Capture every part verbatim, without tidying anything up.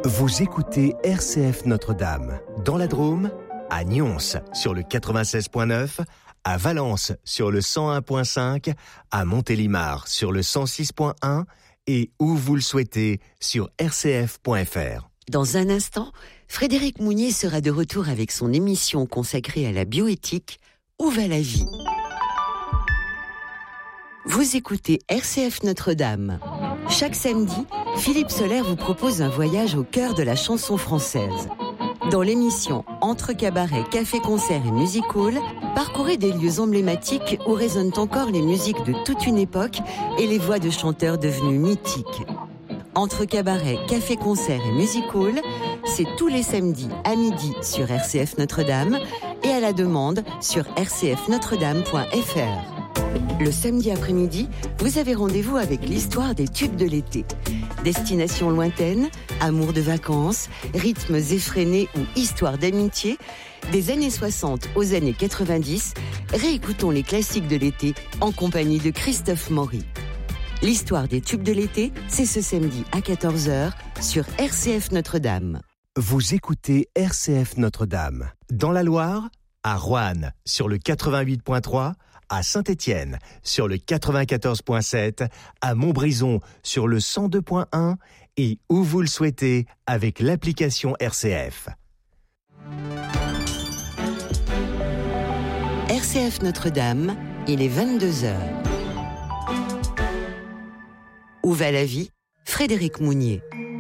Vous écoutez R C F Notre-Dame, dans la Drôme, à Nyons sur le quatre-vingt-seize virgule neuf, à Valence sur le cent un virgule cinq, à Montélimar sur le cent six virgule un et où vous le souhaitez sur r c f point f r. Dans un instant, Frédéric Mounier sera de retour avec son émission consacrée à la bioéthique « Où va la vie ?» Vous écoutez R C F Notre-Dame. Chaque samedi, Philippe Soler vous propose un voyage au cœur de la chanson française. Dans l'émission Entre cabaret, café-concert et music hall, parcourez des lieux emblématiques où résonnent encore les musiques de toute une époque et les voix de chanteurs devenus mythiques. Entre cabaret, café-concert et music hall, c'est tous les samedis à midi sur R C F Notre-Dame et à la demande sur r c f notre dame point f r. Le samedi après-midi, vous avez rendez-vous avec l'histoire des tubes de l'été. Destinations lointaines, amour de vacances, rythmes effrénés ou histoires d'amitié, des années soixante aux années quatre-vingt-dix, réécoutons les classiques de l'été en compagnie de Christophe Maury. L'histoire des tubes de l'été, c'est ce samedi à quatorze heures sur R C F Notre-Dame. Vous écoutez R C F Notre-Dame, dans la Loire, à Roanne sur le quatre-vingt-huit virgule trois, à Saint-Étienne sur le quatre-vingt-quatorze virgule sept, à Montbrison sur le cent deux virgule un et où vous le souhaitez avec l'application R C F. R C F Notre-Dame, il est vingt-deux heures. Où va la vie ? Frédéric Mounier.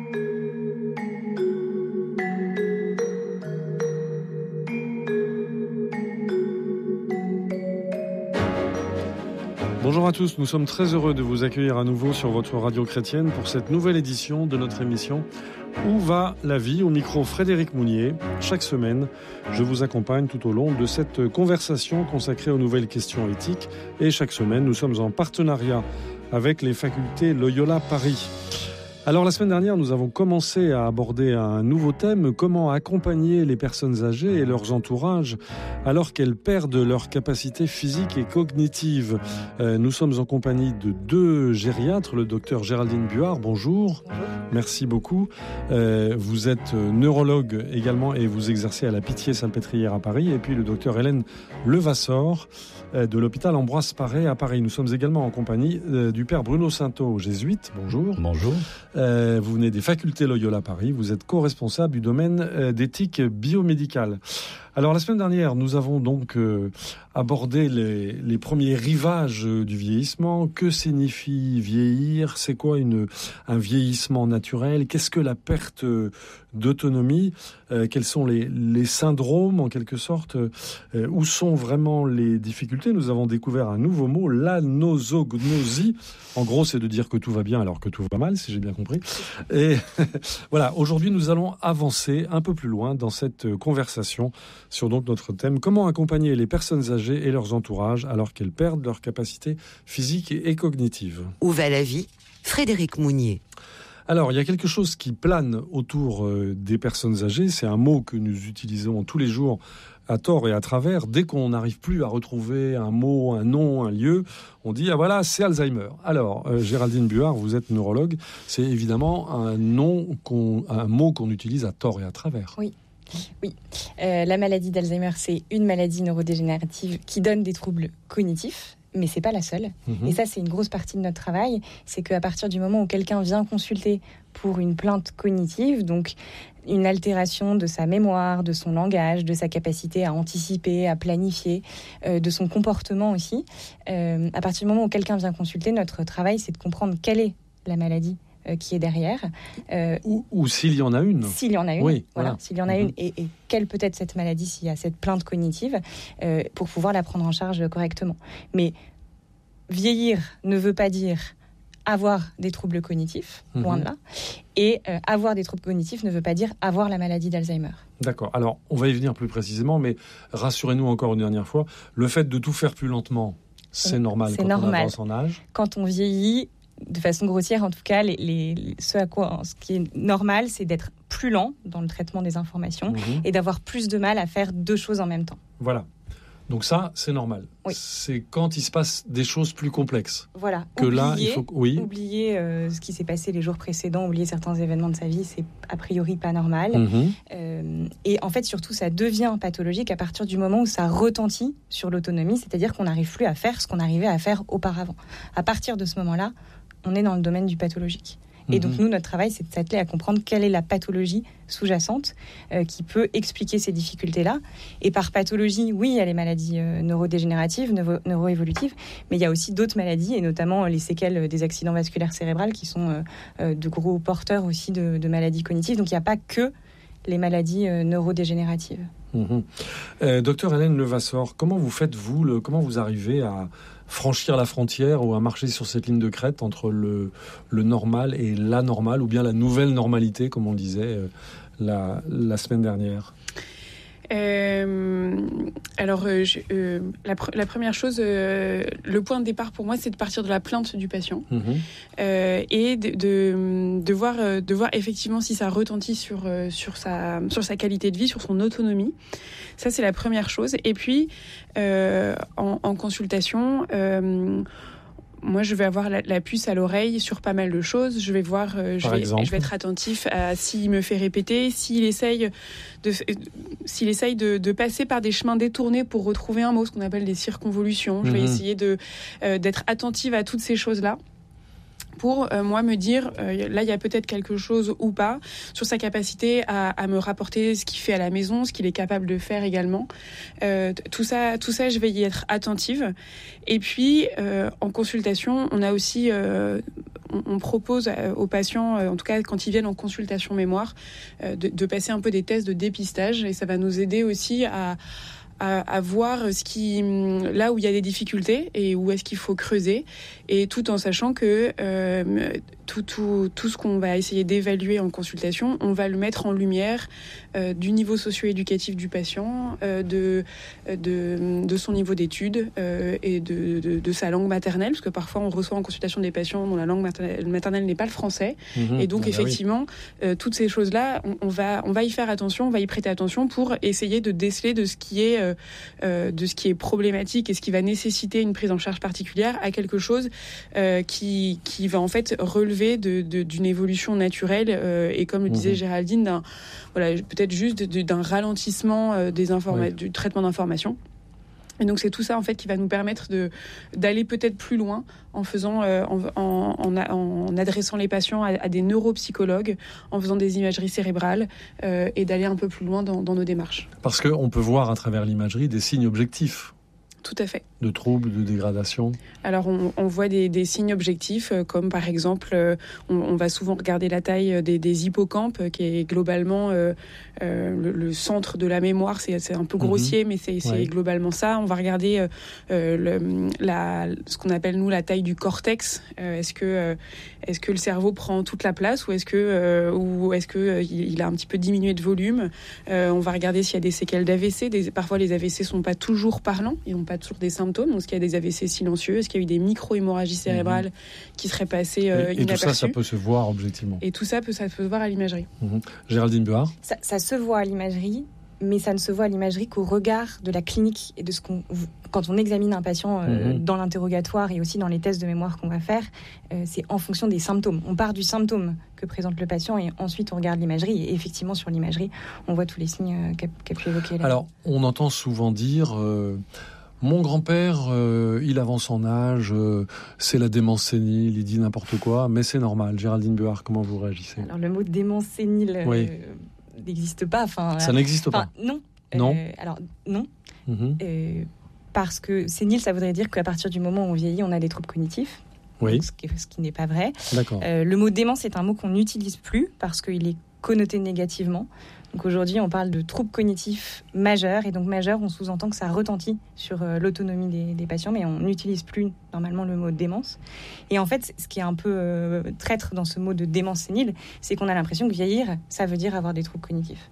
Bonjour à tous, nous sommes très heureux de vous accueillir à nouveau sur votre radio chrétienne pour cette nouvelle édition de notre émission Où va la vie ? Au micro Frédéric Mounier. Chaque semaine, je vous accompagne tout au long de cette conversation consacrée aux nouvelles questions éthiques. Et chaque semaine, nous sommes en partenariat avec les facultés Loyola Paris. Alors la semaine dernière, nous avons commencé à aborder un nouveau thème, comment accompagner les personnes âgées et leurs entourages alors qu'elles perdent leurs capacités physiques et cognitives. Euh, nous sommes en compagnie de deux gériatres, le docteur Géraldine Buard, bonjour. Bonjour. Merci beaucoup. Euh, vous êtes neurologue également et vous exercez à la Pitié-Salpêtrière à Paris. Et puis le docteur Hélène Levasseur euh, de l'hôpital Ambroise Paré à Paris. Nous sommes également en compagnie euh, du père Bruno Sainteau, jésuite. Bonjour. Bonjour. Euh, vous venez des facultés Loyola Paris, vous êtes co-responsable du domaine euh, d'éthique biomédicale. Alors la semaine dernière, nous avons donc euh, abordé les, les premiers rivages euh, du vieillissement. Que signifie vieillir ? C'est quoi une, un vieillissement naturel ? Qu'est-ce que la perte euh, d'autonomie ? euh, Quels sont les, les syndromes en quelque sorte ? euh, Où sont vraiment les difficultés ? Nous avons découvert un nouveau mot, l'anosognosie. En gros, c'est de dire que tout va bien alors que tout va mal, si j'ai bien compris. Et voilà, aujourd'hui, nous allons avancer un peu plus loin dans cette conversation sur donc notre thème, comment accompagner les personnes âgées et leurs entourages alors qu'elles perdent leurs capacités physiques et cognitives. Où va la vie ? Frédéric Mounier. Alors, il y a quelque chose qui plane autour euh, des personnes âgées, c'est un mot que nous utilisons tous les jours à tort et à travers. Dès qu'on n'arrive plus à retrouver un mot, un nom, un lieu, on dit « Ah voilà, c'est Alzheimer ». Alors, euh, Géraldine Buard, vous êtes neurologue, c'est évidemment un nom, qu'on, un mot qu'on utilise à tort et à travers. Oui. Oui, euh, la maladie d'Alzheimer, c'est une maladie neurodégénérative qui donne des troubles cognitifs, mais c'est pas la seule. Mmh. Et ça, c'est une grosse partie de notre travail. C'est qu'à partir du moment où quelqu'un vient consulter pour une plainte cognitive, donc une altération de sa mémoire, de son langage, de sa capacité à anticiper, à planifier, euh, de son comportement aussi, euh, à partir du moment où quelqu'un vient consulter, notre travail, c'est de comprendre quelle est la maladie qui est derrière. Euh, ou, ou s'il y en a une. S'il y en a une, oui, voilà. voilà. S'il y en a mmh. une, et, et quelle peut être cette maladie s'il y a cette plainte cognitive, euh, pour pouvoir la prendre en charge correctement. Mais vieillir ne veut pas dire avoir des troubles cognitifs, mmh. loin de là. Et euh, avoir des troubles cognitifs ne veut pas dire avoir la maladie d'Alzheimer. D'accord. Alors, on va y venir plus précisément, mais rassurez-nous encore une dernière fois, le fait de tout faire plus lentement, c'est normal c'est quand normal. on avance en âge. Quand on vieillit, de façon grossière, en tout cas, les, les, ce, à quoi, ce qui est normal, c'est d'être plus lent dans le traitement des informations mmh. et d'avoir plus de mal à faire deux choses en même temps. Voilà. Donc ça, c'est normal. Oui. C'est quand il se passe des choses plus complexes. Voilà. Que oublier, là, il faut... Oui. Oublier euh, ce qui s'est passé les jours précédents, oublier certains événements de sa vie, c'est a priori pas normal. Mm-hmm. Euh, et en fait, surtout, ça devient pathologique à partir du moment où ça retentit sur l'autonomie, c'est-à-dire qu'on n'arrive plus à faire ce qu'on arrivait à faire auparavant. À partir de ce moment-là, on est dans le domaine du pathologique. Et donc, nous, notre travail, c'est de s'atteler à comprendre quelle est la pathologie sous-jacente euh, qui peut expliquer ces difficultés-là. Et par pathologie, oui, il y a les maladies euh, neurodégénératives, neuro- neuroévolutives, mais il y a aussi d'autres maladies, et notamment les séquelles des accidents vasculaires cérébrales, qui sont euh, euh, de gros porteurs aussi de, de maladies cognitives. Donc, il n'y a pas que les maladies euh, neurodégénératives. Mmh. Euh, docteur Hélène Levasseur, comment vous faites, vous, le, comment vous arrivez à franchir la frontière ou à marcher sur cette ligne de crête entre le, le normal et l'anormal, ou bien la nouvelle normalité, comme on le disait euh, la, la semaine dernière? Euh, alors, euh, je, euh, la, pr- la première chose, euh, le point de départ pour moi, c'est de partir de la plainte du patient Mmh. euh, et de, de, de, voir, euh, de voir effectivement si ça retentit sur, euh, sur, sa, sur sa qualité de vie, sur son autonomie. Ça, c'est la première chose. Et puis, euh, en, en consultation... Euh, moi, je vais avoir la, la puce à l'oreille sur pas mal de choses. Je vais voir, euh, je, vais, je vais être attentif à s'il me fait répéter, s'il essaye de, s'il essaye de, de passer par des chemins détournés pour retrouver un mot, ce qu'on appelle des circonvolutions. Mm-hmm. Je vais essayer de, euh, d'être attentive à toutes ces choses-là. Pour euh, moi me dire, euh, là il y a peut-être quelque chose ou pas, sur sa capacité à, à me rapporter ce qu'il fait à la maison, ce qu'il est capable de faire également. Euh, tout ça, tout ça, je vais y être attentive. Et puis, euh, en consultation, on a aussi, euh, on, on propose aux patients, euh, en tout cas quand ils viennent en consultation mémoire, euh, de, de passer un peu des tests de dépistage, et ça va nous aider aussi à À, à voir ce qui, là où il y a des difficultés et où est-ce qu'il faut creuser, et tout en sachant que euh, tout, tout, tout ce qu'on va essayer d'évaluer en consultation, on va le mettre en lumière euh, du niveau socio-éducatif du patient, euh, de, de, de son niveau d'études euh, et de, de, de sa langue maternelle, parce que parfois on reçoit en consultation des patients dont la langue maternelle, maternelle n'est pas le français, mmh, et donc ah effectivement oui. euh, toutes ces choses-là, on, on, va, on va y faire attention, on va y prêter attention pour essayer de déceler de ce qui est euh, Euh, de ce qui est problématique et ce qui va nécessiter une prise en charge particulière à quelque chose euh, qui, qui va en fait relever de, de, d'une évolution naturelle euh, et comme le disait mmh. Géraldine, d'un, voilà, peut-être juste de, d'un ralentissement euh, des informa- oui. du traitement d'informations. Et donc c'est tout ça en fait qui va nous permettre de, d'aller peut-être plus loin en faisant, euh, en, en, en, en adressant les patients à, à des neuropsychologues, en faisant des imageries cérébrales euh, et d'aller un peu plus loin dans, dans nos démarches. Parce qu'on peut voir à travers l'imagerie des signes objectifs. Tout à fait. De troubles, de dégradation. Alors, on, on voit des, des signes objectifs, euh, comme par exemple, euh, on, on va souvent regarder la taille des, des hippocampes, euh, qui est globalement euh, euh, le, le centre de la mémoire. C'est, c'est un peu grossier, mmh. mais c'est, c'est ouais. globalement ça. On va regarder euh, le, la, ce qu'on appelle, nous, la taille du cortex. Euh, est-ce que, euh, est-ce que le cerveau prend toute la place ou est-ce que, euh, ou est-ce que euh, il a un petit peu diminué de volume? euh, On va regarder s'il y a des séquelles d'A V C. Des, parfois, les A V C ne sont pas toujours parlants. Ils n'ont pas toujours des symptômes. Donc, est-ce qu'il y a des A V C silencieux? Est-ce qu'il y a eu des micro-hémorragies cérébrales mmh. qui seraient passées euh, et, et inaperçues? Et tout ça, ça peut se voir objectivement. Et tout ça peut, ça peut se voir à l'imagerie. Mmh. Géraldine Buard. Ça, ça se voit à l'imagerie, mais ça ne se voit à l'imagerie qu'au regard de la clinique et de ce qu'on... Quand on examine un patient euh, mmh. dans l'interrogatoire et aussi dans les tests de mémoire qu'on va faire, euh, c'est en fonction des symptômes. On part du symptôme que présente le patient et ensuite on regarde l'imagerie. Et effectivement, sur l'imagerie, on voit tous les signes euh, qu'a, qu'a pu évoquer. Là. Alors, on entend souvent dire... Euh... Mon grand-père, euh, il avance en âge, euh, c'est la démence sénile, il dit n'importe quoi, mais c'est normal. Géraldine Buard, comment vous réagissez? Alors, le mot démence sénile oui. euh, n'existe pas. Enfin, ça euh, n'existe pas Non. Non. Euh, alors, non. Mm-hmm. Euh, parce que sénile, ça voudrait dire qu'à partir du moment où on vieillit, on a des troubles cognitifs. Oui. Ce qui, ce qui n'est pas vrai. D'accord. Euh, le mot démence est un mot qu'on n'utilise plus parce qu'il est connoté négativement. Donc aujourd'hui, on parle de troubles cognitifs majeurs. Et donc majeur, on sous-entend que ça retentit sur euh, l'autonomie des, des patients, mais on n'utilise plus normalement le mot démence. Et en fait, ce qui est un peu euh, traître dans ce mot de démence sénile, c'est qu'on a l'impression que vieillir, ça veut dire avoir des troubles cognitifs.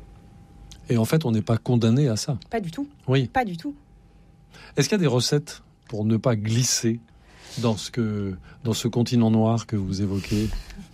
Et en fait, on n'est pas condamné à ça. Pas du tout. Oui. Pas du tout. Est-ce qu'il y a des recettes pour ne pas glisser dans ce, que, dans ce continent noir que vous évoquez ?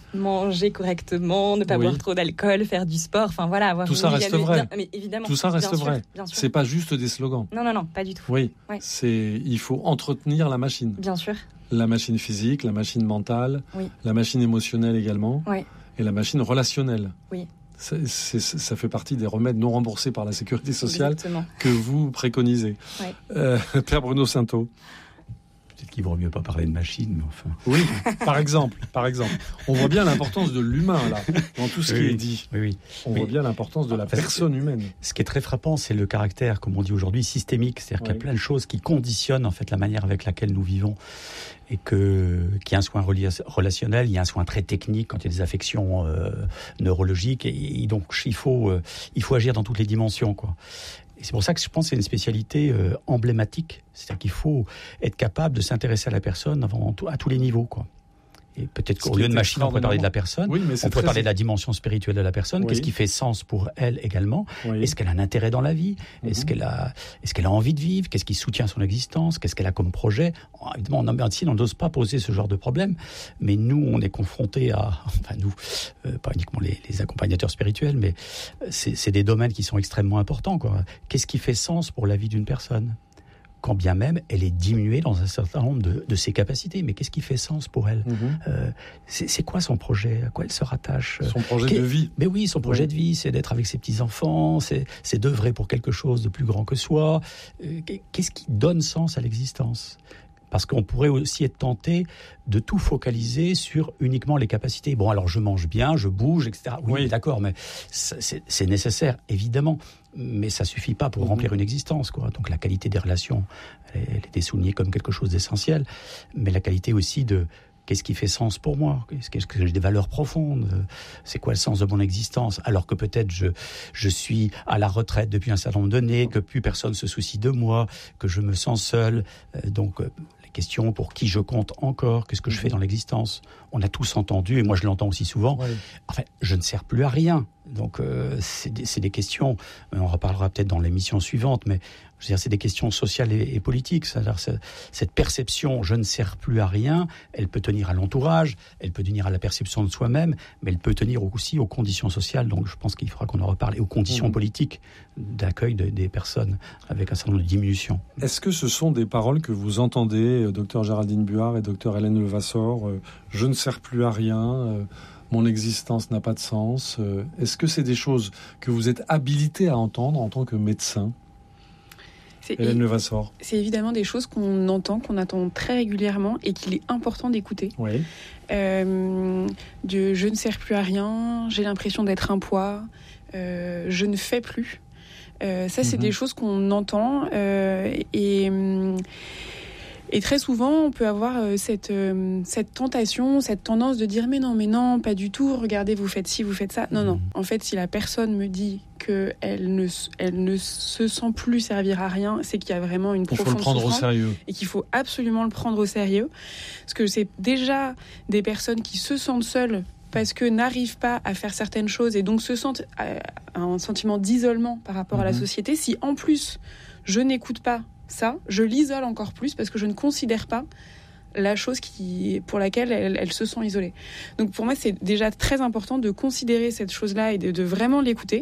manger correctement, ne pas oui. boire trop d'alcool, faire du sport, enfin voilà. Avoir tout ça reste vrai. Bien, mais évidemment. Tout ça reste bien vrai. Sûr, bien sûr. C'est pas juste des slogans. Non, non, non, pas du tout. Oui, ouais. c'est, il faut entretenir la machine. Bien sûr. La machine physique, la machine mentale, oui. la machine émotionnelle également, oui. et la machine relationnelle. Oui. C'est, c'est, ça fait partie des remèdes non remboursés par la sécurité sociale Exactement. Que vous préconisez. Oui. Euh, Père Bruno Sainteau. Peut-être qu'il vaut mieux pas parler de machine, mais enfin. Oui, par exemple, par exemple. On voit bien l'importance de l'humain, là, dans tout ce oui, qui oui, est dit. Oui, oui. On oui. voit bien l'importance de la Parce personne humaine. Ce qui est très frappant, c'est le caractère, comme on dit aujourd'hui, systémique. C'est-à-dire oui. qu'il y a plein de choses qui conditionnent, en fait, la manière avec laquelle nous vivons. Et que, qu'il y a un soin relationnel, il y a un soin très technique quand il y a des affections euh, neurologiques. Et, et donc, il faut, euh, il faut agir dans toutes les dimensions, quoi. Et c'est pour ça que je pense que c'est une spécialité euh, emblématique. C'est-à-dire qu'il faut être capable de s'intéresser à la personne avant tout, à tous les niveaux, quoi. Et peut-être qu'au lieu de machine, on pourrait parler de la personne. Oui, mais c'est on pourrait très... parler de la dimension spirituelle de la personne. Oui. Qu'est-ce qui fait sens pour elle également? Oui. Est-ce qu'elle a un intérêt dans la vie? Mm-hmm. Est-ce qu'elle a, est-ce qu'elle a envie de vivre? Qu'est-ce qui soutient son existence? Qu'est-ce qu'elle a comme projet? Évidemment, en médecine, on n'ose pas poser ce genre de problème. Mais nous, on est confrontés à, enfin nous, euh, pas uniquement les, les accompagnateurs spirituels, mais c'est, c'est des domaines qui sont extrêmement importants, quoi. Qu'est-ce qui fait sens pour la vie d'une personne? Quand bien même elle est diminuée dans un certain nombre de, de ses capacités. Mais qu'est-ce qui fait sens pour elle? mmh. euh, c'est, c'est quoi son projet? À quoi elle se rattache? Son projet Qu'est... de vie. Mais oui, son projet oui. de vie, c'est d'être avec ses petits-enfants, c'est, c'est d'œuvrer pour quelque chose de plus grand que soi. Euh, qu'est-ce qui donne sens à l'existence? Parce qu'on pourrait aussi être tenté de tout focaliser sur uniquement les capacités. Bon, alors je mange bien, je bouge, et cetera. Oui, oui. d'accord, mais c'est, c'est nécessaire, évidemment. Mais ça suffit pas pour mmh. remplir une existence, quoi. Donc la qualité des relations, elle, elle est soulignée comme quelque chose d'essentiel. Mais la qualité aussi de... Qu'est-ce qui fait sens pour moi? Est-ce que j'ai des valeurs profondes? C'est quoi le sens de mon existence? Alors que peut-être je, je suis à la retraite depuis un certain nombre d'années, que plus personne se soucie de moi, que je me sens seul. Donc... question pour qui je compte encore, qu'est-ce que je fais dans l'existence. On a tous entendu, et moi je l'entends aussi souvent, ouais. enfin, je ne sers plus à rien. Donc euh, c'est, des, c'est des questions, on en reparlera peut-être dans l'émission suivante, mais je veux dire, c'est des questions sociales et, et politiques. C'est-à-dire, c'est, cette perception, je ne sers plus à rien, elle peut tenir à l'entourage, elle peut tenir à la perception de soi-même, mais elle peut tenir aussi aux conditions sociales. Donc je pense qu'il faudra qu'on en reparle, et aux conditions mmh. politiques d'accueil de, des personnes avec un certain nombre de diminutions. Est-ce que ce sont des paroles que vous entendez, docteur Géraldine Buard et docteur Hélène Levasseur, euh, je ne sers plus à rien, euh, mon existence n'a pas de sens. Euh, est-ce que c'est des choses que vous êtes habilité à entendre en tant que médecin? C'est, Hélène Levasseur. C'est évidemment des choses qu'on entend, qu'on attend très régulièrement et qu'il est important d'écouter. Oui. Euh, de, je ne sers plus à rien, j'ai l'impression d'être un poids, euh, je ne fais plus. Euh, ça, c'est mm-hmm. des choses qu'on entend euh, et... Et très souvent, on peut avoir euh, cette, euh, cette tentation, cette tendance de dire « mais non, mais non, pas du tout, regardez, vous faites ci, vous faites ça ». Non, non. En fait, si la personne me dit qu'elle ne, elle ne se sent plus servir à rien, c'est qu'il y a vraiment une profonde souffrance. Il faut le prendre au sérieux. Et qu'il faut absolument le prendre au sérieux. Parce que c'est déjà des personnes qui se sentent seules parce que n'arrivent pas à faire certaines choses et donc se sentent à, à un sentiment d'isolement par rapport mmh. à la société. Si en plus, je n'écoute pas ça, je l'isole encore plus parce que je ne considère pas la chose qui, pour laquelle elle, elle se sent isolée. Donc pour moi, c'est déjà très important de considérer cette chose-là et de, de vraiment l'écouter.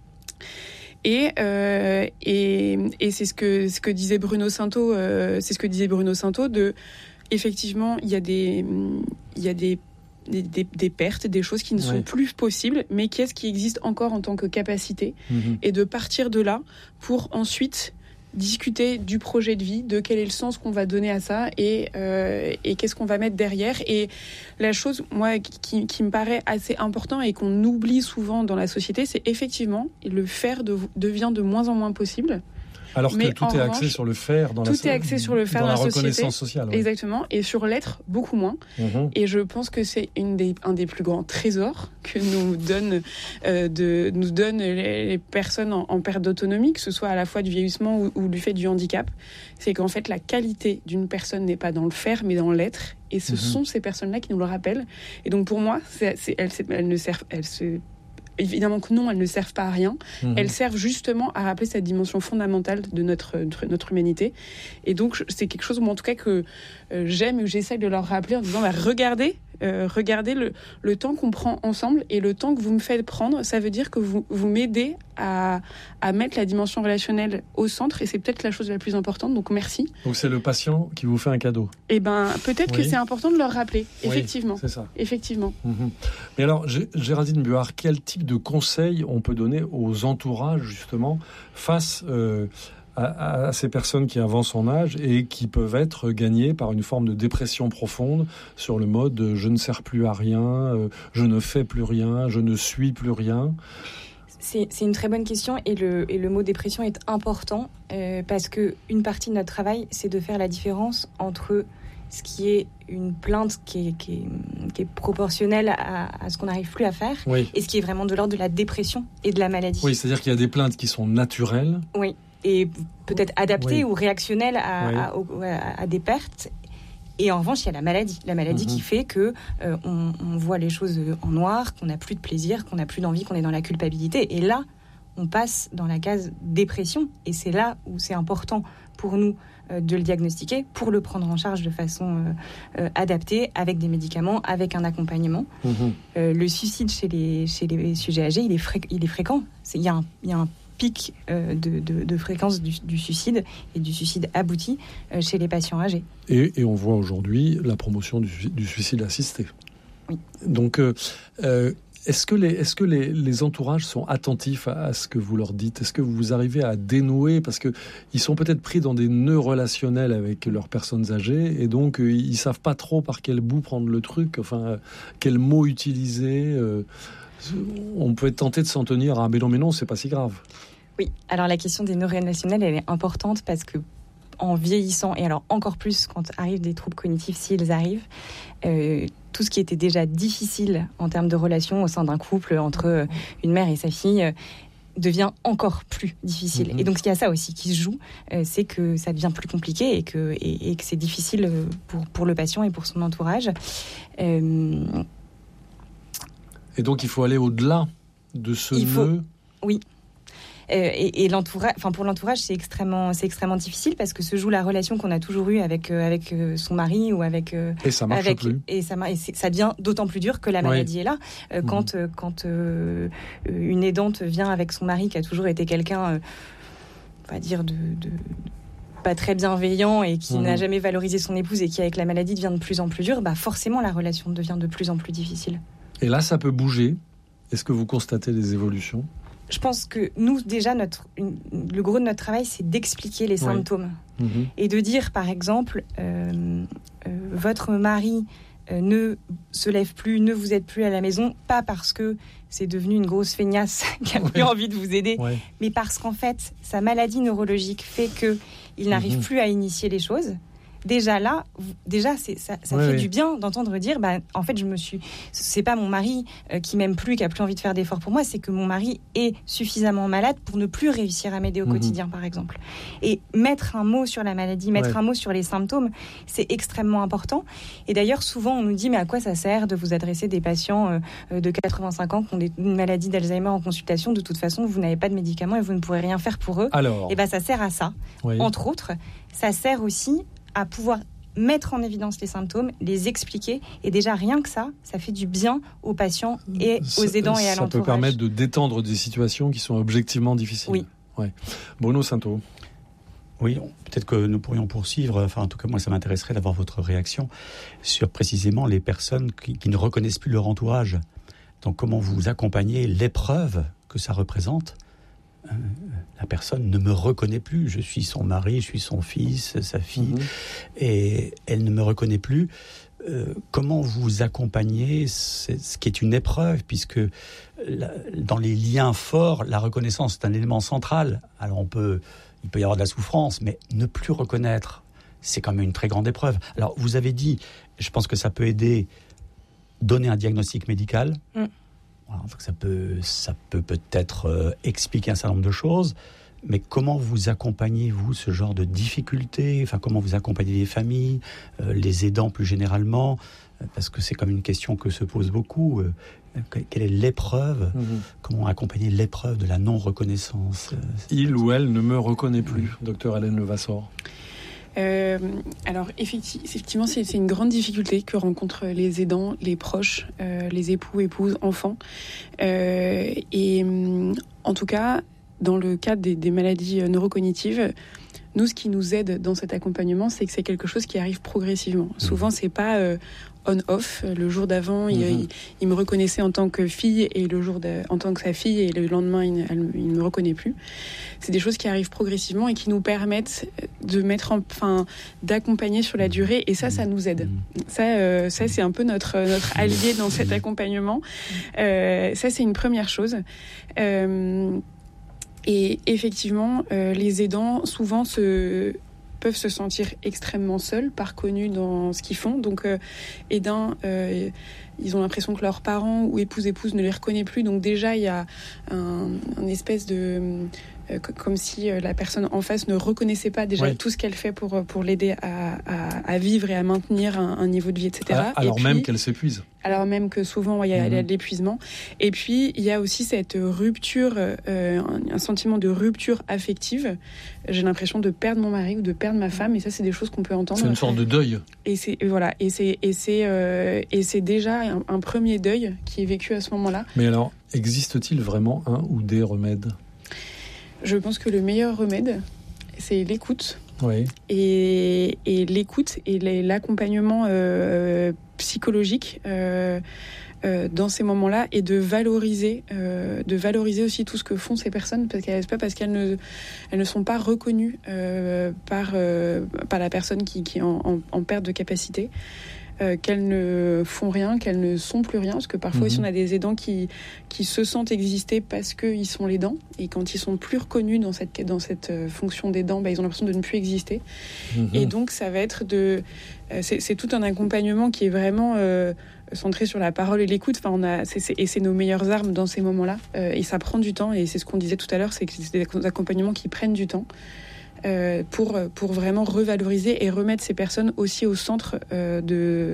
Et, euh, et, et c'est ce que, ce que disait Bruno Sainteau, euh, c'est ce que disait Bruno Sainteau, de, effectivement, il y a des, il y a des Des, des, des pertes, des choses qui ne sont ouais. plus possibles, mais qu'est-ce qui existe encore en tant que capacité, mmh. et de partir de là pour ensuite discuter du projet de vie, de quel est le sens qu'on va donner à ça et, euh, et qu'est-ce qu'on va mettre derrière. Et la chose, moi, qui, qui me paraît assez important et qu'on oublie souvent dans la société, c'est effectivement le faire de, devient de moins en moins possible. Alors mais que tout est axé revanche, sur le faire dans tout la Tout est axé sur le faire dans, dans la, la société. reconnaissance sociale. Ouais. Exactement. Et sur l'être, beaucoup moins. Mm-hmm. Et je pense que c'est une des, un des plus grands trésors que nous donnent, euh, de, nous donnent les, les personnes en, en perte d'autonomie, que ce soit à la fois du vieillissement ou, ou du fait du handicap. C'est qu'en fait, la qualité d'une personne n'est pas dans le faire, mais dans l'être. Et ce mm-hmm. sont ces personnes-là qui nous le rappellent. Et donc, pour moi, c'est, c'est, elles, c'est, elles ne servent... Elles se, Évidemment que non, elles ne servent pas à rien. Mmh. Elles servent justement à rappeler cette dimension fondamentale de notre, notre, notre humanité. Et donc, c'est quelque chose, moi, en tout cas, que euh, j'aime et que j'essaie de leur rappeler en disant bah, « Regardez, Euh, regardez le, le temps qu'on prend ensemble et le temps que vous me faites prendre, ça veut dire que vous, vous m'aidez à, à mettre la dimension relationnelle au centre et c'est peut-être la chose la plus importante, donc merci. Donc c'est le patient qui vous fait un cadeau. Eh ben, peut-être oui. que c'est important de leur rappeler, effectivement. Oui, c'est ça. Effectivement. Mmh. Mais alors, Géraldine Buard, quel type de conseils on peut donner aux entourages, justement, face euh, à, à ces personnes qui avancent en âge et qui peuvent être gagnées par une forme de dépression profonde sur le mode euh, « je ne sers plus à rien, euh, je ne fais plus rien, je ne suis plus rien ». C'est, c'est une très bonne question et le, et le mot dépression est important euh, parce qu'une partie de notre travail, c'est de faire la différence entre ce qui est une plainte qui est, qui est, qui est proportionnelle à, à ce qu'on n'arrive plus à faire oui. et ce qui est vraiment de l'ordre de la dépression et de la maladie. Oui, c'est-à-dire qu'il y a des plaintes qui sont naturelles. Oui, et peut-être adaptées oui. ou réactionnelles à, oui. à, à, à des pertes. Et en revanche, il y a la maladie. La maladie mmh. qui fait que euh, on, on voit les choses en noir, qu'on n'a plus de plaisir, qu'on n'a plus d'envie, qu'on est dans la culpabilité. Et là, on passe dans la case dépression. Et c'est là où c'est important pour nous euh, de le diagnostiquer, pour le prendre en charge de façon euh, euh, adaptée, avec des médicaments, avec un accompagnement. Mmh. Euh, le suicide chez les, chez les sujets âgés, il est, fré- il est fréquent. Il y a un, il y a un pic euh, de, de, de fréquence du, du suicide et du suicide abouti euh, chez les patients âgés. Et, et on voit aujourd'hui la promotion du, du suicide assisté. Oui. Donc, euh, euh, est-ce que, les, est-ce que les, les entourages sont attentifs à, à ce que vous leur dites ? Est-ce que vous arrivez à dénouer ? Parce qu'ils sont peut-être pris dans des nœuds relationnels avec leurs personnes âgées et donc euh, ils ne savent pas trop par quel bout prendre le truc, enfin, euh, quel mot utiliser. Euh, on peut être tenté de s'en tenir à « mais non, mais non, c'est pas si grave ». Oui, alors la question des nœuds relationnels, elle est importante parce que en vieillissant, et alors encore plus quand arrivent des troubles cognitifs, s'ils arrivent, euh, tout ce qui était déjà difficile en termes de relations au sein d'un couple entre une mère et sa fille euh, devient encore plus difficile. Mmh. Et donc il y a ça aussi qui se joue, euh, c'est que ça devient plus compliqué et que, et, et que c'est difficile pour, pour le patient et pour son entourage. Euh, et donc il faut aller au-delà de ce il faut, nœud. Oui. Euh, et, et l'entourage, enfin pour l'entourage, c'est extrêmement, c'est extrêmement difficile parce que se joue la relation qu'on a toujours eue avec euh, avec euh, son mari ou avec euh, et ça marche avec, plus. Et ça, et ça devient d'autant plus dur que la maladie oui. est là. Euh, mmh. Quand euh, quand euh, une aidante vient avec son mari qui a toujours été quelqu'un, euh, on va dire de, de pas très bienveillant et qui mmh. n'a jamais valorisé son épouse et qui avec la maladie devient de plus en plus dur, bah forcément la relation devient de plus en plus difficile. Et là, ça peut bouger. Est-ce que vous constatez des évolutions ? Je pense que nous, déjà, notre, une, le gros de notre travail, c'est d'expliquer les oui. symptômes. Mmh. Et de dire, par exemple, euh, euh, votre mari euh, ne se lève plus, ne vous aide plus à la maison, pas parce que c'est devenu une grosse feignasse qui a plus oui. envie de vous aider, oui. mais parce qu'en fait, sa maladie neurologique fait qu'il n'arrive mmh. plus à initier les choses. Déjà là, déjà c'est, ça, ça oui, fait oui. du bien d'entendre dire, bah, en fait, je me suis, c'est pas mon mari euh, qui m'aime plus, qui a plus envie de faire d'efforts pour moi, c'est que mon mari est suffisamment malade pour ne plus réussir à m'aider au mmh. quotidien, par exemple. Et mettre un mot sur la maladie, mettre ouais. un mot sur les symptômes, c'est extrêmement important. Et d'ailleurs, souvent, on nous dit, mais à quoi ça sert de vous adresser des patients euh, de quatre-vingt-cinq ans qui ont des, une maladie d'Alzheimer en consultation ? De toute façon, vous n'avez pas de médicaments et vous ne pourrez rien faire pour eux. Alors, et ben, ça sert à ça, oui. entre autres. Ça sert aussi à pouvoir mettre en évidence les symptômes, les expliquer. Et déjà, rien que ça, ça fait du bien aux patients et aux aidants ça, et à l'entourage. Ça peut permettre de détendre des situations qui sont objectivement difficiles. Oui. Ouais. Bruno Sainteau. Oui, peut-être que nous pourrions poursuivre, enfin en tout cas moi ça m'intéresserait d'avoir votre réaction sur précisément les personnes qui, qui ne reconnaissent plus leur entourage. Donc comment vous accompagnez l'épreuve que ça représente ? La personne ne me reconnaît plus. Je suis son mari, je suis son fils, sa fille, mmh. et elle ne me reconnaît plus. Euh, comment vous accompagnez ce qui est une épreuve, puisque la, dans les liens forts, la reconnaissance est un élément central. Alors on peut, il peut y avoir de la souffrance, mais ne plus reconnaître, c'est quand même une très grande épreuve. Alors vous avez dit, je pense que ça peut aider, donner un diagnostic médical. Mmh. Alors, ça peut, ça peut peut-être euh, expliquer un certain nombre de choses, mais comment vous accompagnez, vous, ce genre de difficultés ? Enfin, comment vous accompagnez les familles, euh, les aidants plus généralement ? euh, Parce que c'est comme une question que se pose beaucoup. Euh, quelle est l'épreuve ? mmh. Comment accompagner l'épreuve de la non-reconnaissance ? Il ou elle ne me reconnaît plus, docteur Hélène Levasseur. Euh, alors effectivement, c'est, c'est une grande difficulté que rencontrent les aidants, les proches, euh, les époux, épouses, enfants. Euh, et en tout cas, dans le cadre des, des maladies neurocognitives, nous, ce qui nous aide dans cet accompagnement, c'est que c'est quelque chose qui arrive progressivement. Mmh. Souvent, c'est pas euh, on-off. Le jour d'avant, mmh. il, il, il me reconnaissait en tant que fille, et le jour de, en tant que sa fille, et le lendemain, il ne me reconnaît plus. C'est des choses qui arrivent progressivement et qui nous permettent de mettre en, enfin, d'accompagner sur la durée. Et ça, ça nous aide. Mmh. Ça, euh, ça, c'est un peu notre notre allié dans cet accompagnement. Euh, ça, c'est une première chose. Euh, Et effectivement, euh, les aidants, souvent, se, peuvent se sentir extrêmement seuls, pas reconnus dans ce qu'ils font. Donc, euh, aidants, euh, ils ont l'impression que leurs parents ou époux-épouses ne les reconnaissent plus. Donc déjà, il y a un, un espèce de... Euh, comme si euh, la personne en face ne reconnaissait pas déjà oui. tout ce qu'elle fait pour, pour l'aider à, à, à vivre et à maintenir un, un niveau de vie, et cetera. Alors et même puis, qu'elle s'épuise. Alors même que souvent, il y a, mmh. y a de l'épuisement. Et puis, il y a aussi cette rupture, euh, un, un sentiment de rupture affective. J'ai l'impression de perdre mon mari ou de perdre ma femme. Et ça, c'est des choses qu'on peut entendre. C'est une sorte de deuil. Et c'est, voilà, et c'est, et c'est, euh, et c'est déjà un, un premier deuil qui est vécu à ce moment-là. Mais alors, existe-t-il vraiment un ou des remèdes ? Je pense que le meilleur remède, c'est l'écoute. Oui. Et, et l'écoute et l'accompagnement euh, psychologique euh, euh, dans ces moments-là, et de valoriser, euh, de valoriser aussi tout ce que font ces personnes, parce qu'elles, pas parce qu'elles ne, elles ne sont pas reconnues euh, par, euh, par la personne qui, qui est en, en, en perte de capacité. Euh, qu'elles ne font rien, qu'elles ne sont plus rien, parce que parfois mmh. aussi on a des aidants qui, qui se sentent exister parce qu'ils sont l'aidant, et quand ils sont plus reconnus dans cette, dans cette fonction d'aidant, bah, ils ont l'impression de ne plus exister. Mmh. Et donc ça va être de... Euh, c'est, c'est tout un accompagnement qui est vraiment euh, centré sur la parole et l'écoute. Enfin, on a, c'est, c'est, et c'est nos meilleures armes dans ces moments-là. Euh, et ça prend du temps, et c'est ce qu'on disait tout à l'heure, c'est que c'est des accompagnements qui prennent du temps. Euh, pour, pour vraiment revaloriser et remettre ces personnes aussi au centre euh, de,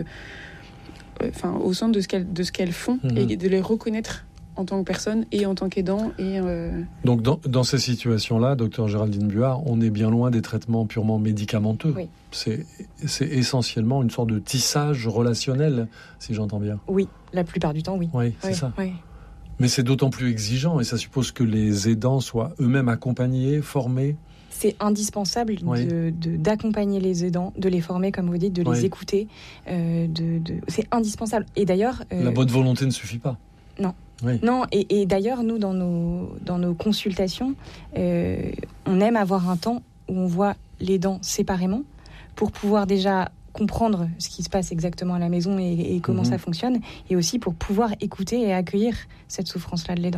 enfin, euh, au centre de ce qu'elles, de ce qu'elles font, mmh. et de les reconnaître en tant que personne et en tant qu'aidant. Et, euh... Donc dans, dans ces situations-là, docteur Géraldine Buard, on est bien loin des traitements purement médicamenteux. Oui. C'est, c'est essentiellement une sorte de tissage relationnel, si j'entends bien. Oui, la plupart du temps, oui. Oui, c'est oui, ça. Oui. Mais c'est d'autant plus exigeant, et ça suppose que les aidants soient eux-mêmes accompagnés, formés. C'est indispensable oui. de, de, d'accompagner les aidants, de les former, comme vous dites, de les oui. écouter. Euh, de, de... C'est indispensable. Et d'ailleurs... Euh... La bonne volonté ne suffit pas. Non. Oui. Non, et, et d'ailleurs, nous, dans nos, dans nos consultations, euh, on aime avoir un temps où on voit l'aidant séparément pour pouvoir déjà comprendre ce qui se passe exactement à la maison et, et comment mmh. ça fonctionne, et aussi pour pouvoir écouter et accueillir cette souffrance-là de l'aidant.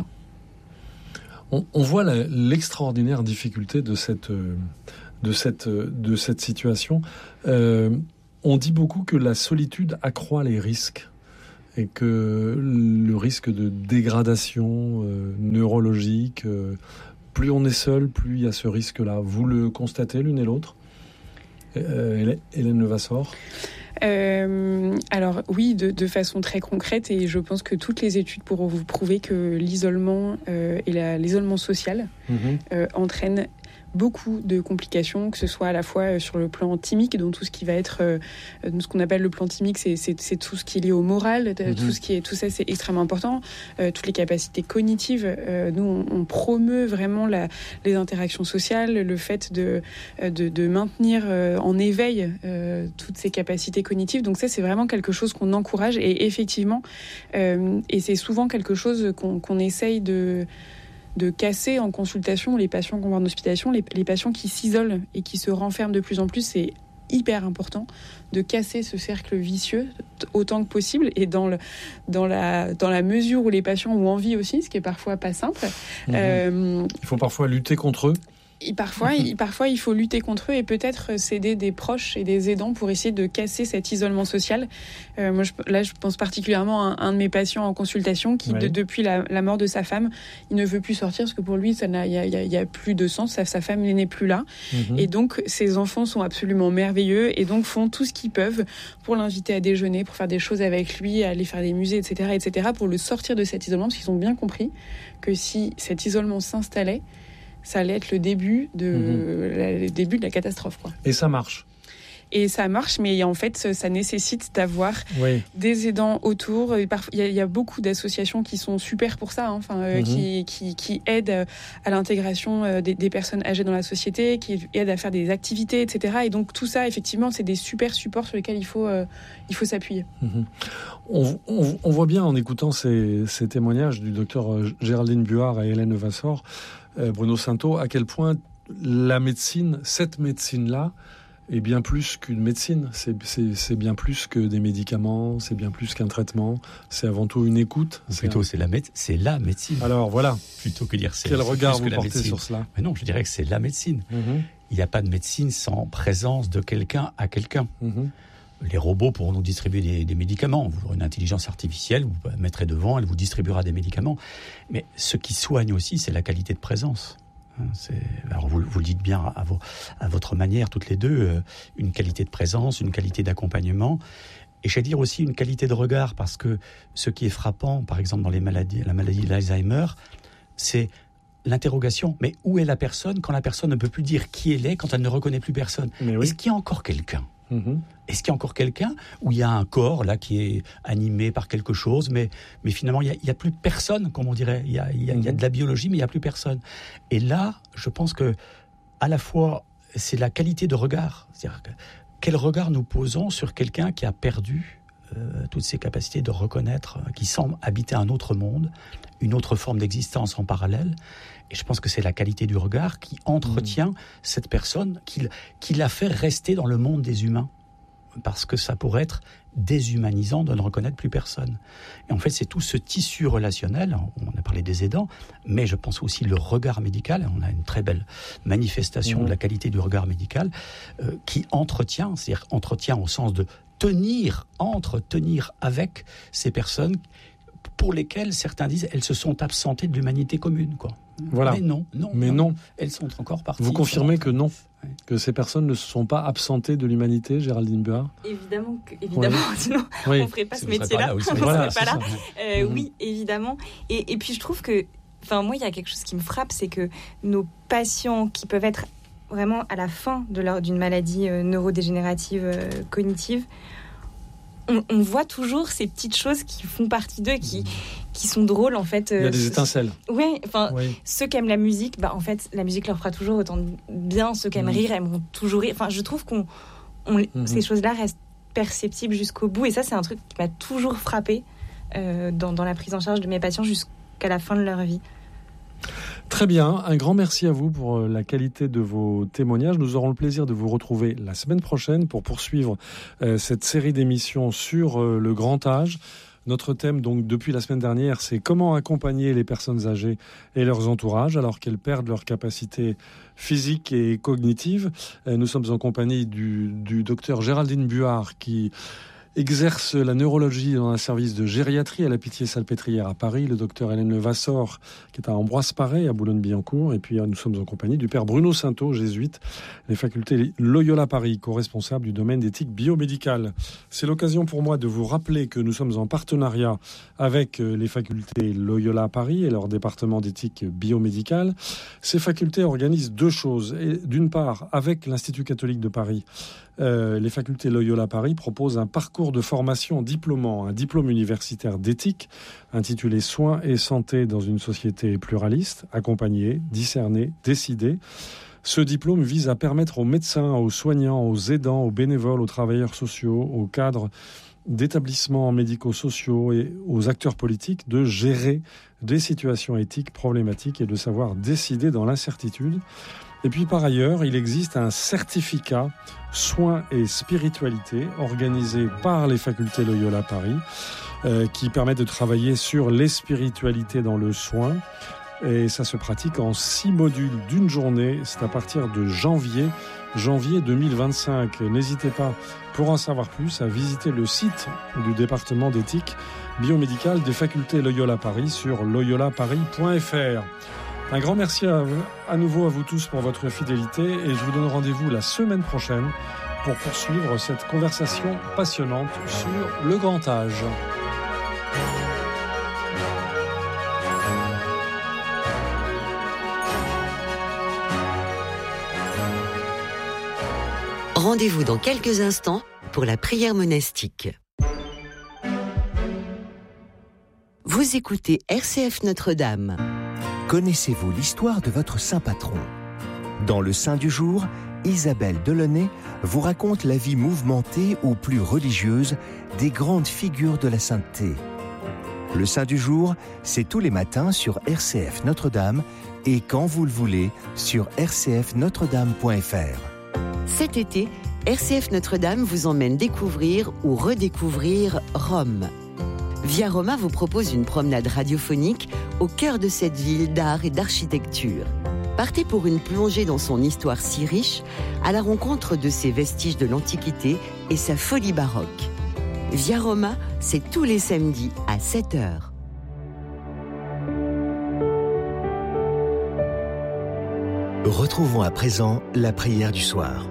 On, on voit la, l'extraordinaire difficulté de cette, de cette, de cette situation. Euh, on dit beaucoup que la solitude accroît les risques, et que le risque de dégradation euh, neurologique, euh, plus on est seul, plus il y a ce risque-là. Vous le constatez l'une et l'autre ? euh, Hélène Levasseur ? Euh, alors oui, de, de façon très concrète, et je pense que toutes les études pourront vous prouver que l'isolement euh, et la, l'isolement social mmh. euh, entraînent beaucoup de complications, que ce soit à la fois sur le plan thymique, donc tout ce qui va être euh, ce qu'on appelle le plan thymique, c'est, c'est, c'est tout ce qui est lié au moral, mmh. tout ce qui est tout ça, c'est extrêmement important. Euh, toutes les capacités cognitives, euh, nous on, on promeut vraiment la, les interactions sociales, le fait de de, de maintenir euh, en éveil euh, toutes ces capacités cognitives. Donc ça, c'est vraiment quelque chose qu'on encourage, et effectivement, euh, et c'est souvent quelque chose qu'on, qu'on essaye de de casser en consultation. Les patients qu'on voit en hospitalisation, les, les patients qui s'isolent et qui se renferment de plus en plus, c'est hyper important de casser ce cercle vicieux autant que possible, et dans, le, dans, la, dans la mesure où les patients ont envie aussi, ce qui est parfois pas simple. Mmh. Euh, Il faut parfois lutter contre eux. Et parfois, il, parfois, il faut lutter contre eux, et peut-être s'aider des proches et des aidants pour essayer de casser cet isolement social. Euh, moi, je, là, je pense particulièrement à un, un de mes patients en consultation qui, oui. de, depuis la, la mort de sa femme, il ne veut plus sortir parce que pour lui, il n'y a, a, a plus de sens. Sa, sa femme n'est plus là. Mm-hmm. Et donc, ses enfants sont absolument merveilleux, et donc font tout ce qu'ils peuvent pour l'inviter à déjeuner, pour faire des choses avec lui, aller faire des musées, et cetera, et cetera, pour le sortir de cet isolement, parce qu'ils ont bien compris que si cet isolement s'installait, ça allait être le début de, mmh. le début de la catastrophe, quoi. Et ça marche. Et ça marche, mais en fait, ça nécessite d'avoir oui. des aidants autour. Il y, y a beaucoup d'associations qui sont super pour ça, hein, enfin, euh, mm-hmm. qui, qui, qui aident à l'intégration des, des personnes âgées dans la société, qui aident à faire des activités, et cetera. Et donc tout ça, effectivement, c'est des super supports sur lesquels il faut, euh, il faut s'appuyer. Mm-hmm. On, on, on voit bien en écoutant ces, ces témoignages du docteur Géraldine Buard et Hélène Vassor, euh, Bruno Sainteau, à quel point la médecine, cette médecine-là, est bien plus qu'une médecine. C'est, c'est, c'est bien plus que des médicaments, c'est bien plus qu'un traitement. C'est avant tout une écoute. C'est plutôt, un... c'est, la méde... c'est la médecine. Alors voilà. Plutôt que dire c'est. Quel c'est regard vous portez sur cela ? Mais non, je dirais que c'est la médecine. Mm-hmm. Il n'y a pas de médecine sans présence de quelqu'un à quelqu'un. Mm-hmm. Les robots pourront nous distribuer des, des médicaments. Vous aurez une intelligence artificielle, vous la mettrez devant, elle vous distribuera des médicaments. Mais ce qui soigne aussi, c'est la qualité de présence. C'est, alors vous, vous le dites bien à, vos, à votre manière, toutes les deux, euh, une qualité de présence, une qualité d'accompagnement, et j'allais dire aussi une qualité de regard, parce que ce qui est frappant, par exemple dans les maladies, la maladie d'Alzheimer, c'est l'interrogation. Mais où est la personne quand la personne ne peut plus dire qui elle est, quand elle ne reconnaît plus personne ? Oui. Est-ce qu'il y a encore quelqu'un ? Mmh. Est-ce qu'il y a encore quelqu'un où il y a un corps là qui est animé par quelque chose, mais, mais finalement il n'y a, a plus personne, comme on dirait. Il y a, il y a, mmh. il y a de la biologie, mais il n'y a plus personne. Et là, je pense que à la fois, c'est la qualité de regard. C'est-à-dire que, quel regard nous posons sur quelqu'un qui a perdu euh, toutes ses capacités de reconnaître, qui semble habiter un autre monde, une autre forme d'existence en parallèle. Et je pense que c'est la qualité du regard qui entretient mmh. cette personne, qui, qui la fait rester dans le monde des humains. Parce que ça pourrait être déshumanisant de ne reconnaître plus personne. Et en fait, c'est tout ce tissu relationnel, on a parlé des aidants, mais je pense aussi le regard médical, on a une très belle manifestation mmh. de la qualité du regard médical, euh, qui entretient, c'est-à-dire entretient au sens de tenir, entretenir avec ces personnes pour lesquelles certains disent elles se sont absentées de l'humanité commune, quoi. Voilà. Mais non, non, mais non, non. Elles sont encore parties. Vous confirmez que non, ouais. que ces personnes ne se sont pas absentées de l'humanité, Géraldine Buard ? Évidemment, que, évidemment. Ouais. Sinon oui. on ne ferait pas si ce métier-là. Oui, on ne voilà, serait pas là. Euh, mmh. Oui, évidemment. Et, et puis je trouve que, enfin moi, il y a quelque chose qui me frappe, c'est que nos patients qui peuvent être vraiment à la fin de leur, d'une maladie euh, neurodégénérative euh, cognitive, On, on voit toujours ces petites choses qui font partie d'eux, qui, qui sont drôles en fait. Il y a des étincelles. Ouais, enfin, oui. Ceux qui aiment la musique, bah en fait, la musique leur fera toujours autant de bien. Ceux qui aiment mmh. rire aimeront toujours rire. Enfin, je trouve qu'on, on, mmh. ces choses-là restent perceptibles jusqu'au bout. Et ça, c'est un truc qui m'a toujours frappée euh, dans, dans la prise en charge de mes patients jusqu'à la fin de leur vie. Très bien, un grand merci à vous pour la qualité de vos témoignages. Nous aurons le plaisir de vous retrouver la semaine prochaine pour poursuivre euh, cette série d'émissions sur euh, le grand âge. Notre thème, donc, depuis la semaine dernière, c'est comment accompagner les personnes âgées et leurs entourages alors qu'elles perdent leurs capacités physiques et cognitives. Euh, nous sommes en compagnie du, du docteur Géraldine Buard qui exerce la neurologie dans un service de gériatrie à la Pitié-Salpêtrière à Paris, le docteur Hélène Vassor, qui est à Ambroise-Paré, à Boulogne-Billancourt, et puis nous sommes en compagnie du père Bruno Sainteau, jésuite, les facultés Loyola Paris, co-responsable du domaine d'éthique biomédicale. C'est l'occasion pour moi de vous rappeler que nous sommes en partenariat avec les facultés Loyola Paris et leur département d'éthique biomédicale. Ces facultés organisent deux choses. Et d'une part, avec l'Institut catholique de Paris, Euh, les facultés Loyola Paris proposent un parcours de formation diplômant, un diplôme universitaire d'éthique intitulé Soins et santé dans une société pluraliste, accompagner, discerner, décider. Ce diplôme vise à permettre aux médecins, aux soignants, aux aidants, aux bénévoles, aux travailleurs sociaux, aux cadres d'établissements médico-sociaux et aux acteurs politiques de gérer des situations éthiques problématiques et de savoir décider dans l'incertitude. Et puis par ailleurs, il existe un certificat soins et spiritualité organisé par les facultés Loyola Paris euh, qui permet de travailler sur les spiritualités dans le soin. Et ça se pratique en six modules d'une journée. C'est à partir de janvier, janvier deux mille vingt-cinq. N'hésitez pas, pour en savoir plus, à visiter le site du département d'éthique biomédicale des facultés Loyola Paris sur loyola paris point f r. Un grand merci à, à nouveau à vous tous pour votre fidélité et je vous donne rendez-vous la semaine prochaine pour poursuivre cette conversation passionnante sur le grand âge. Rendez-vous dans quelques instants pour la prière monastique. Vous écoutez R C F Notre-Dame. Connaissez-vous l'histoire de votre saint patron ? Dans le Saint du jour, Isabelle Delaunay vous raconte la vie mouvementée ou plus religieuse des grandes figures de la sainteté. Le Saint du jour, c'est tous les matins sur R C F Notre-Dame et quand vous le voulez sur r c f notre dame point f r. Cet été, R C F Notre-Dame vous emmène découvrir ou redécouvrir Rome. Via Roma vous propose une promenade radiophonique au cœur de cette ville d'art et d'architecture. Partez pour une plongée dans son histoire si riche, à la rencontre de ses vestiges de l'Antiquité et sa folie baroque. Via Roma, c'est tous les samedis à sept heures. Retrouvons à présent la prière du soir.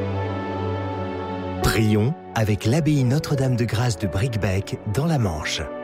Prions avec l'abbaye Notre-Dame de Grâce de Bricquebec dans la Manche.